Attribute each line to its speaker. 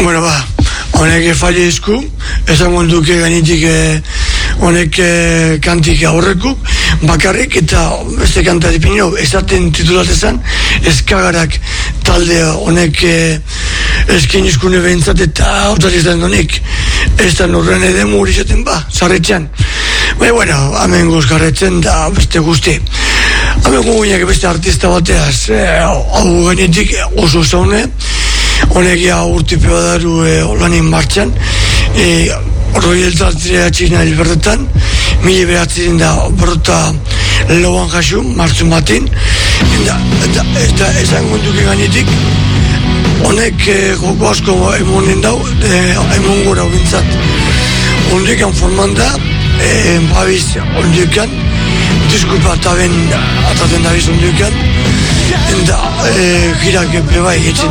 Speaker 1: Bueno, honek falle esku, esango duke gainetik honek kantik aurreku, bakarrik eta beste kanta dipinio, esaten titulatezan, eskagarak talde honek eskin izkune behintzat eta autalizten honek, ez da norren edemu hori zaten zarretxan. Bueno, hamen guzgarretzen da beste guzti. Hamen guguinak beste artista bateaz, hau gainetik oso zaune, honek ja urtipea daru olanin martxan, royaltaltrea txina hilbertetan, 1900 da berrota lauan jasu, martzun batin, eta esan gonduke gainetik, honek joko asko emonen dau, emon gora bintzat. Ondekan forman da, babiz ondekan, diskulpa ataben ataten dabiz ondekan, eta girak bebai etxen